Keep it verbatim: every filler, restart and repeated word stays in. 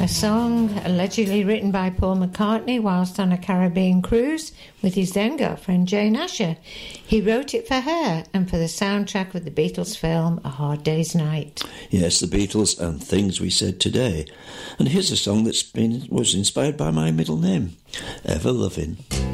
A song allegedly written by Paul McCartney whilst on a Caribbean cruise with his then girlfriend Jane Asher. He wrote it for her and for the soundtrack of the Beatles film A Hard Day's Night. Yes, the Beatles and Things We Said Today. And here's a song that's been was inspired by my middle name, Ever Loving.